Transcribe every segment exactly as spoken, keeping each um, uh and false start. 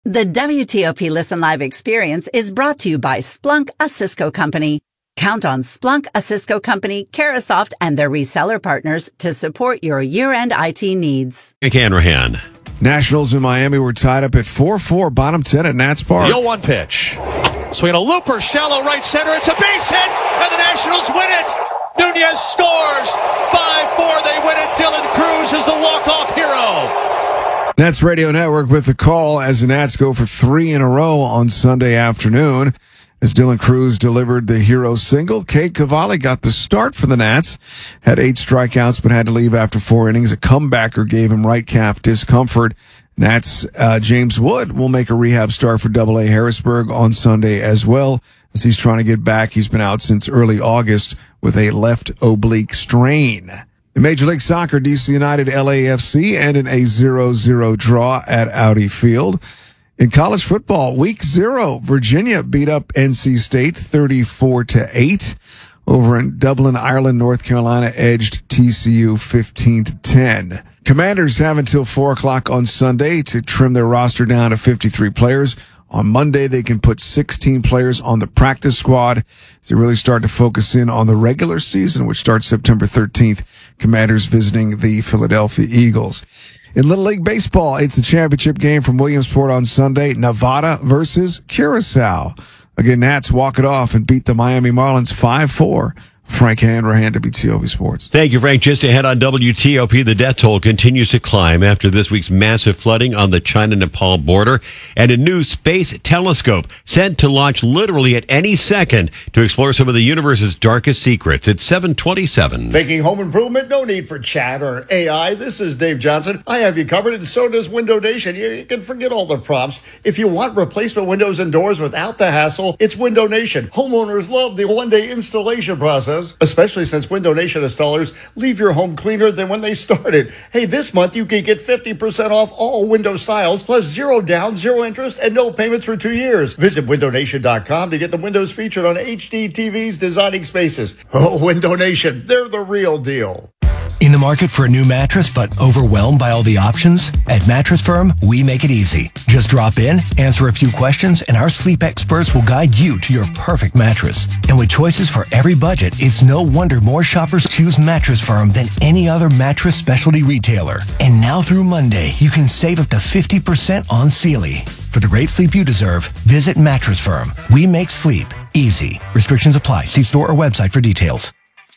The W T O P Listen Live experience is brought to you by Splunk, a Cisco company. Count on Splunk, a Cisco company, Carahsoft, and their reseller partners to support your year-end I T needs. Frank Hanrahan. Nationals in Miami were tied up at four four, bottom ten at Nats Park. The oh one pitch. Swing a looper, shallow right center. It's a base hit, and the Nationals win it. Nunez scores. five four, they win it. Dylan Cruz is the walk-off hero. Nats Radio Network with the call as the Nats go for three in a row on Sunday afternoon. As Dylan Cruz delivered the hero single, Cade Cavalli got the start for the Nats. Had eight strikeouts but had to leave after four innings. A comebacker gave him right calf discomfort. Nats uh, James Wood will make a rehab start for Double A Harrisburg on Sunday as well, as he's trying to get back. He's been out since early August with a left oblique strain. In Major League Soccer, D C United L A F C ended a zero zero draw at Audi Field. In college football, week zero, Virginia beat up N C State thirty-four to eight. Over in Dublin, Ireland, North Carolina edged T C U fifteen to ten. Commanders have until four o'clock on Sunday to trim their roster down to fifty-three players. On Monday, they can put sixteen players on the practice squad. They really start to focus in on the regular season, which starts September thirteenth. Commanders visiting the Philadelphia Eagles. In Little League Baseball, it's the championship game from Williamsport on Sunday. Nevada versus Curacao. Again, Nats walk it off and beat the Miami Marlins five four. Frank Hanrahan, W T O P Sports. Thank you, Frank. Just ahead on W T O P, the death toll continues to climb after this week's massive flooding on the China-Nepal border, and a new space telescope sent to launch literally at any second to explore some of the universe's darkest secrets. It's seven twenty-seven. Thinking home improvement? No need for chat or A I. This is Dave Johnson. I have you covered, and so does Window Nation. You, you can forget all the prompts. If you want replacement windows and doors without the hassle, it's Window Nation. Homeowners love the one-day installation process, especially since Window Nation installers leave your home cleaner than when they started. Hey, this month you can get fifty percent off all window styles, plus zero down, zero interest, and no payments for two years. Visit window nation dot com to get the windows featured on H D T Vs designing spaces. Oh, Window Nation, they're the real deal. In the market for a new mattress but overwhelmed by all the options? At Mattress Firm, we make it easy. Just drop in, answer a few questions, and our sleep experts will guide you to your perfect mattress. And with choices for every budget, it's no wonder more shoppers choose Mattress Firm than any other mattress specialty retailer. And now through Monday, you can save up to fifty percent on Sealy. For the great sleep you deserve, visit Mattress Firm. We make sleep easy. Restrictions apply. See store or website for details.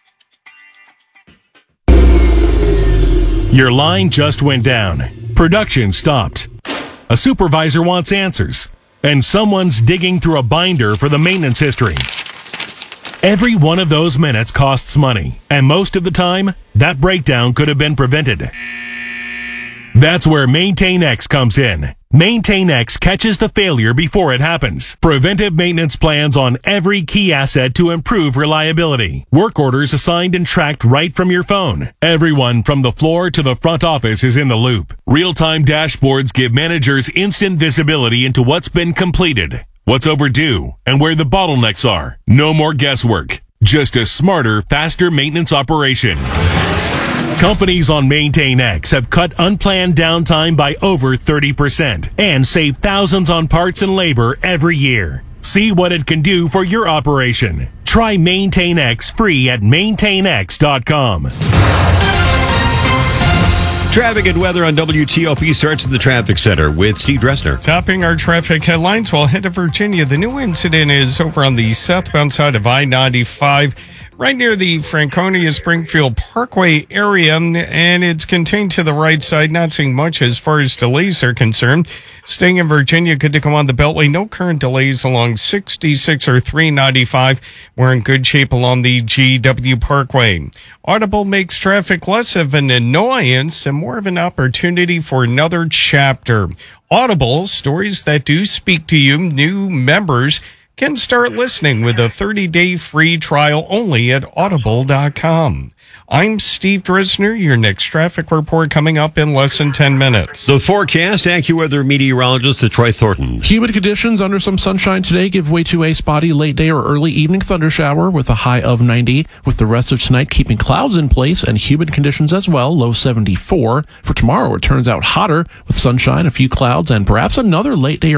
Your line just went down. Production stopped. A supervisor wants answers. And someone's digging through a binder for the maintenance history. Every one of those minutes costs money. And most of the time, that breakdown could have been prevented. That's where MaintainX comes in. MaintainX catches the failure before it happens. Preventive maintenance plans on every key asset to improve reliability. Work orders assigned and tracked right from your phone. Everyone from the floor to the front office is in the loop. Real-time dashboards give managers instant visibility into what's been completed, what's overdue, and where the bottlenecks are. No more guesswork. Just a smarter, faster maintenance operation. Companies on MaintainX have cut unplanned downtime by over thirty percent and save thousands on parts and labor every year. See what it can do for your operation. Try MaintainX free at maintain x dot com. Traffic and weather on W T O P starts at the Traffic Center with Steve Dressner. Topping our traffic headlines, we'll head to Virginia. The new incident is over on the southbound side of I ninety-five, right near the Franconia-Springfield Parkway area, and it's contained to the right side. Not seeing much as far as delays are concerned. Staying in Virginia, good to come on the Beltway. No current delays along sixty-six or three ninety-five. We're in good shape along the G W Parkway. Audible makes traffic less of an annoyance and more of an opportunity for another chapter. Audible, stories that do speak to you. New members can start listening with a thirty-day free trial only at audible dot com. I'm Steve Drisner. Your next traffic report coming up in less than ten minutes. The forecast, AccuWeather meteorologist Troy Thornton. Humid conditions under some sunshine today give way to a spotty late day or early evening thundershower with a high of ninety, with the rest of tonight keeping clouds in place and humid conditions as well, low seventy-four. For tomorrow, it turns out hotter with sunshine, a few clouds, and perhaps another late day